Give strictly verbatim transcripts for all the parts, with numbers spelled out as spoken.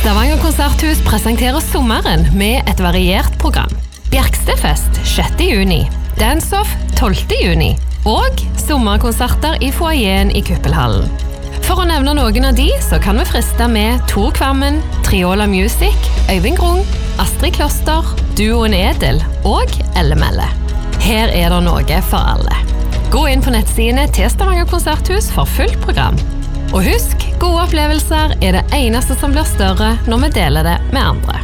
Stavanger konserthus presenterer sommeren med et variert program. Bjerkstedfest sjette juni, Dance-off tolvte juni og sommerkonserter i foajeen i Kuppelhallen. For å nevne noen av de, så kan vi friste med Tor Kvammen, Triola Music, Øyvind Grung, Astrid Kloster, Duoen Edel og Elle Melle. Her er det noe for alle. Gå inn på nettsidene til Stavanger konserthus for fullt program. Og husk, gode opplevelser er det eneste som blir større når vi deler det med andre.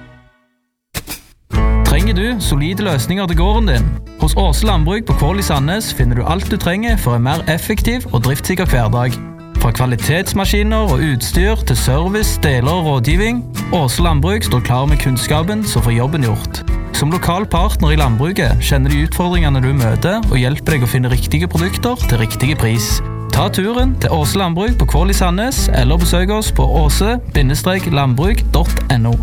Trenger du solide løsninger til gården din? Hos Åse Landbruk på Kål i Sandnes finner du alt du trenger for en mer effektiv og driftssikker hverdag. Fra kvalitetsmaskiner og utstyr til service, deler og rådgivning, Åse Landbruk står klar med kunnskapen som får jobben gjort. Som lokal partner i landbruket kjenner de utfordringene du møter og hjelper deg å finne riktige produkter til riktige pris. Ta turen til Åse Landbruk på Kål i Sandnes eller besøk oss på åse landbruk punktum no.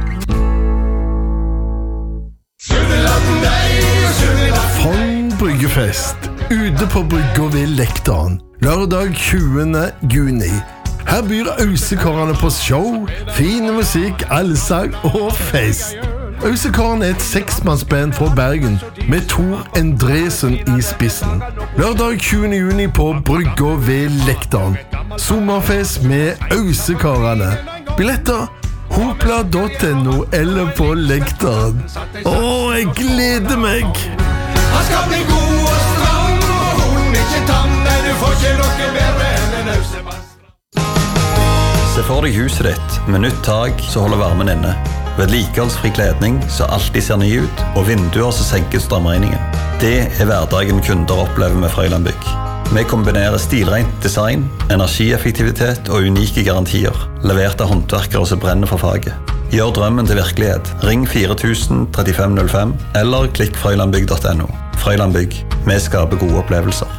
Fogn Bryggefest ute på brygga ved Lektarn lørdag tjuende juni. Her byr Ausekarene på show, fin musikk, allsang og fest. Ausekarene er et seksmannsband fra Bergen med Tor Endresen i spissen. Lørdag tjuende juni på brygga ved Lektarn. Sommerfest med Ausekarene. Billetter hopla punktum no eller på Lektarn. Åh, jeg gleder meg! Han skal bli god og stram, og hun ikke tam, men du får ikke noe bedre enn en Ausemann. Se for deg huset ditt med nytt tak så holder varmen inne. Vedlikeholdsfri kledning så alltid ser ny ut, og vinduer så senker strømregningen. Det er hverdagen kunder opplever med Frøyland Bygg. Vi kombinerer stilrent design, energieffektivitet og unike garantier, levert av håndverkere som brenner for faget. Gjør drømmen til virkelighet. Ring fire tusen trettifem null fem eller klikk frøylandbygg punktum no. Frøyland Bygg. Vi skaper gode opplevelser.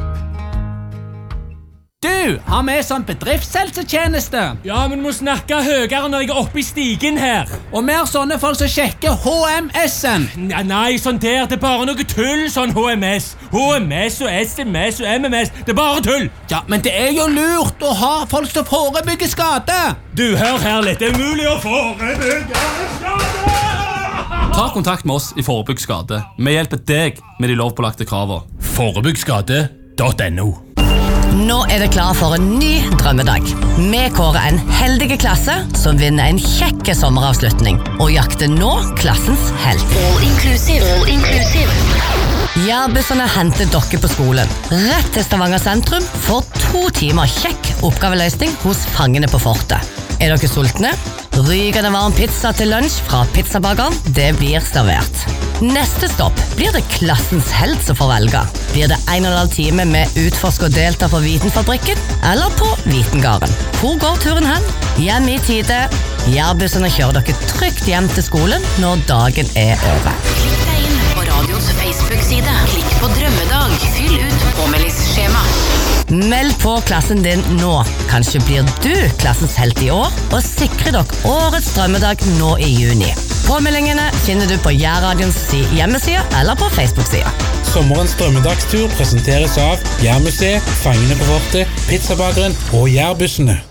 Du, har vi sånn bedriftshelsetjeneste? Ja, men du må snakke høyere når jeg er oppe i stigen her. Og vi har sånne folk som sjekker H M S-en. Nei, nei, sånn der, det er bare noe tull, sånn H M S. H M S og S M S og M M S, det er bare tull. Ja, men det er jo lurt å ha folk som forebygger skade. Du, hør her litt, det er mulig å forebygge skade. Ta kontakt med oss i Forebygg skade. Vi hjelper deg med de lovpålagte kravene. forebygg skade punktum no. Nå er det klar for en ny drømmedag. Vi kårer en heldige klasse som vinner en kjekke sommeravslutning og jakter nå klassens helt. All inclusive, all inclusive. Jærbussene henter dere på skolen. Rett til Stavanger sentrum for to timer kjekk oppgaveløsning hos fangene på fortet. Er dere sultne? Rykende varm pizza til lunsj fra pizzabakeren, det blir servert. Neste stopp blir det klassens helt som får velge. Blir det en og en halv time med utforsk og delta på Vitenfabrikken, eller på Vitengarden? Hvor går turen hen? Hjem i tide. Jærbussene kjører dere trygt hjem til skolen når dagen er over. Klikk deg inn på radions Facebook-side. Klikk på drømmedag. Fyll ut påmeldingsskjema. Meld på klassen din nå. Kanskje blir du klassens helt i år, og sikrer dere årets drømmedag nå i juni. Påmeldingene finner du på Jærradions hjemmeside eller på Facebook-sida. Sommerens drømmedagstur presenteres av Jærmuseet, Fangene på fortet, Pizzabakeren og Jærbussene.